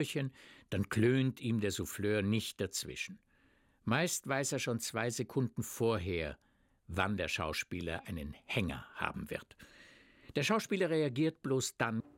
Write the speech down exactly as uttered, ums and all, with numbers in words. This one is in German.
dann klönt ihm der Souffleur nicht dazwischen. Meist weiß er schon zwei Sekunden vorher, wann der Schauspieler einen Hänger haben wird. Der Schauspieler reagiert bloß dann,